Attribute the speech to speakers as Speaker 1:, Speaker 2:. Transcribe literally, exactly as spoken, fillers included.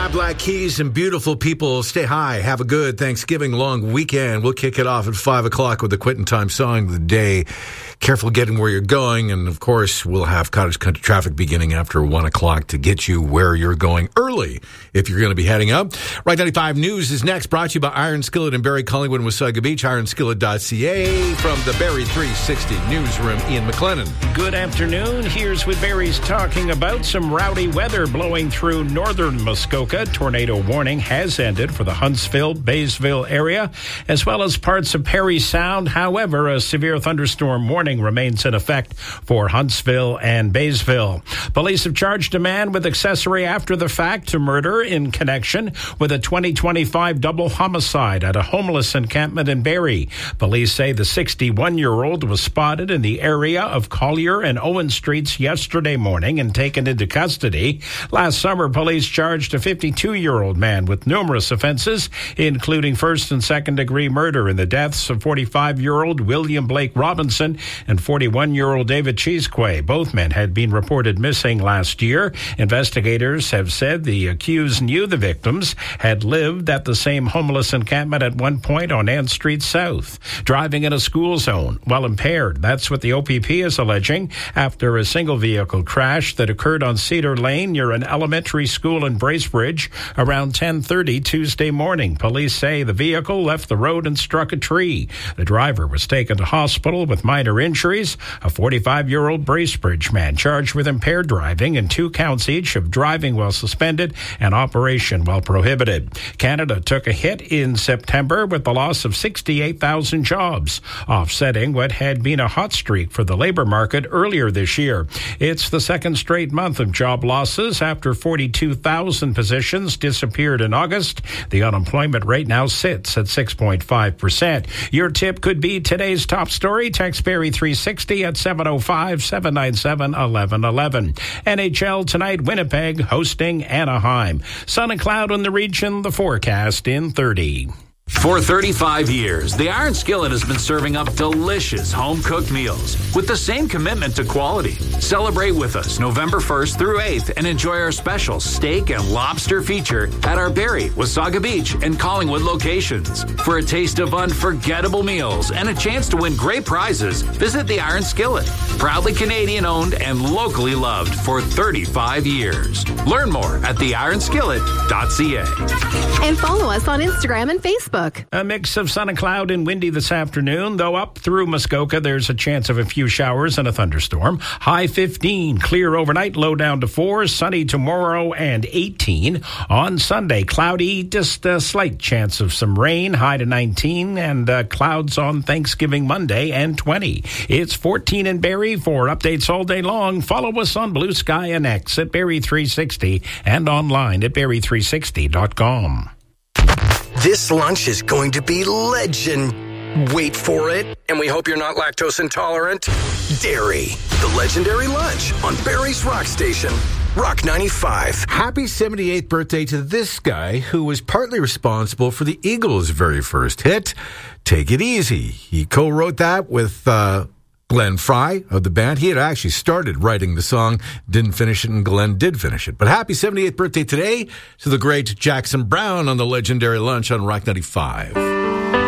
Speaker 1: my Black Keys and beautiful people, stay high. Have a good Thanksgiving long weekend. We'll kick it off at five o'clock with the Quitting Time song of the day. Careful getting where you're going. And, of course, we'll have Cottage Country traffic beginning after one o'clock to get you where you're going early if you're going to be heading up. Right ninety-five News is next, brought to you by Iron Skillet in Barrie, Collingwood, and Wasaga Beach. iron skillet dot c a. From the Barrie three sixty newsroom, Ian McLennan.
Speaker 2: Good afternoon. Here's what Barrie's talking about. Some rowdy weather blowing through northern Muskoka. Tornado warning has ended for the Huntsville, Baysville area, as well as parts of Parry Sound. However, a severe thunderstorm warning remains in effect for Huntsville and Baysville. Police have charged a man with accessory after the fact to murder in connection with a twenty twenty-five double homicide at a homeless encampment in Barrie. Police say the sixty-one-year-old was spotted in the area of Collier and Owen Streets yesterday morning and taken into custody. Last summer, police charged a fifty-two-year-old man with numerous offenses, including first and second-degree murder in the deaths of forty-five-year-old William Blake Robinson and forty-one-year-old David Cheesquay. Both men had been reported missing last year. Investigators have said the accused knew the victims, had lived at the same homeless encampment at one point on Ann Street South, driving in a school zone while impaired. That's what the O P P is alleging after a single vehicle crash that occurred on Cedar Lane near an elementary school in Bracebridge around ten thirty Tuesday morning. Police say the vehicle left the road and struck a tree. The driver was taken to hospital with minor injuries. A forty-five-year-old Bracebridge man charged with impaired driving and two counts each of driving while suspended and operation while prohibited. Canada took a hit in September with the loss of sixty-eight thousand jobs, offsetting what had been a hot streak for the labor market earlier this year. It's the second straight month of job losses after forty-two thousand positions disappeared in August. The unemployment rate now sits at six point five percent. Your tip could be today's top story. Text Barrie three sixty at seven oh five, seven nine seven, one one one one. N H L tonight, Winnipeg hosting Anaheim. Sun and cloud in the region, the forecast in thirty.
Speaker 3: For thirty-five years, the Iron Skillet has been serving up delicious home-cooked meals with the same commitment to quality. Celebrate with us November first through eighth and enjoy our special steak and lobster feature at our Barrie, Wasaga Beach, and Collingwood locations. For a taste of unforgettable meals and a chance to win great prizes, visit the Iron Skillet. Proudly Canadian-owned and locally loved for thirty-five years. Learn more at the iron skillet dot c a.
Speaker 4: And follow us on Instagram and Facebook.
Speaker 2: A mix of sun and cloud and windy this afternoon, though up through Muskoka, there's a chance of a few showers and a thunderstorm. High fifteen, clear overnight, low down to four, sunny tomorrow and eighteen. On Sunday, cloudy, just a slight chance of some rain, high to nineteen, and uh, clouds on Thanksgiving Monday and twenty. It's fourteen in Barrie. For updates all day long, follow us on Blue Sky and X at Barrie three sixty and online at barrie three sixty dot com.
Speaker 5: This lunch is going to be legend. Wait for it. And we hope you're not lactose intolerant. Dairy, the legendary lunch on Barrie's Rock Station. Rock ninety-five.
Speaker 1: Happy seventy-eighth birthday to this guy who was partly responsible for the Eagles' very first hit, Take It Easy. He co-wrote that with uh, Glenn Frey of the band. He had actually started writing the song, didn't finish it, and Glenn did finish it. But happy seventy-eighth birthday today to the great Jackson Browne on the legendary lunch on Rock ninety-five.